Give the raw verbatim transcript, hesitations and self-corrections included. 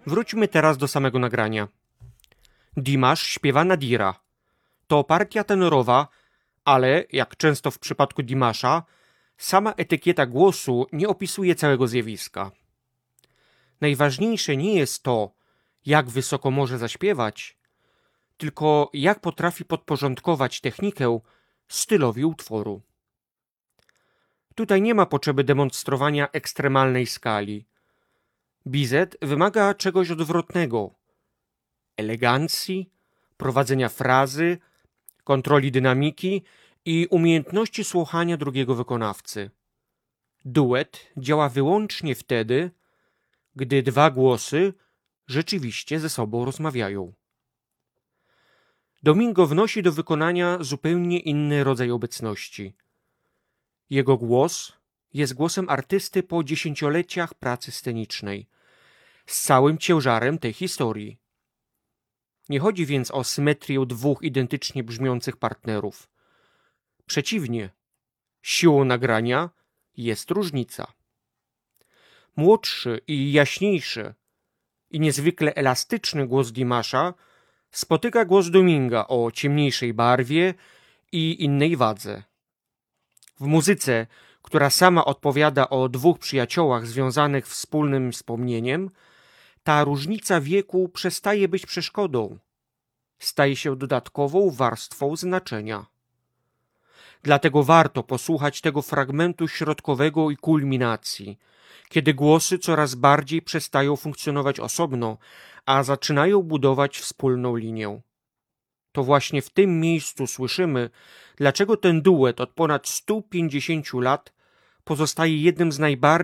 Wróćmy teraz do samego nagrania. Dimash śpiewa Nadira. To partia tenorowa, ale, jak często w przypadku Dimasza, sama etykieta głosu nie opisuje całego zjawiska. Najważniejsze nie jest to, jak wysoko może zaśpiewać, tylko jak potrafi podporządkować technikę stylowi utworu. Tutaj nie ma potrzeby demonstrowania ekstremalnej skali. Bizet wymaga czegoś odwrotnego: elegancji, prowadzenia frazy, kontroli dynamiki i umiejętności słuchania drugiego wykonawcy. Duet działa wyłącznie wtedy, gdy dwa głosy rzeczywiście ze sobą rozmawiają. Domingo wnosi do wykonania zupełnie inny rodzaj obecności. Jego głos jest głosem artysty po dziesięcioleciach pracy scenicznej, z całym ciężarem tej historii. Nie chodzi więc o symetrię dwóch identycznie brzmiących partnerów. Przeciwnie, siłą nagrania jest różnica. Młodszy i jaśniejszy i niezwykle elastyczny głos Dimasza spotyka głos Dominga o ciemniejszej barwie i innej wadze. W muzyce, która sama odpowiada o dwóch przyjaciołach związanych wspólnym wspomnieniem, ta różnica wieku przestaje być przeszkodą. Staje się dodatkową warstwą znaczenia. Dlatego warto posłuchać tego fragmentu środkowego i kulminacji, kiedy głosy coraz bardziej przestają funkcjonować osobno, a zaczynają budować wspólną linię. To właśnie w tym miejscu słyszymy, dlaczego ten duet od ponad stu pięćdziesięciu lat pozostaje jednym z najbardziej